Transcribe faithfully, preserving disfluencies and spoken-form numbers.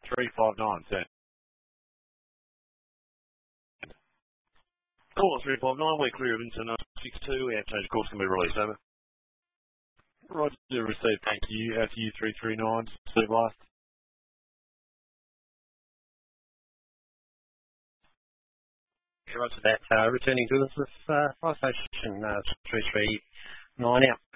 three five nine, turn. Call three five nine, we're clear of internal six two, our change course can be released, over. Roger, received, thank you, out to you three three nine, Steve last. Roger that, uh, returning to us with uh, fire station uh, three three nine out.